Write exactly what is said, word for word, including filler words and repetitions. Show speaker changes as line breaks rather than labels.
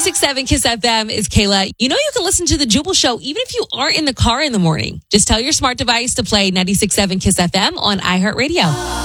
ninety-six point seven Kiss F M is Kayla. You know you can listen to the Jubal Show even if you aren't in the car in the morning. Just tell your smart device to play ninety-six point seven Kiss F M on iHeartRadio.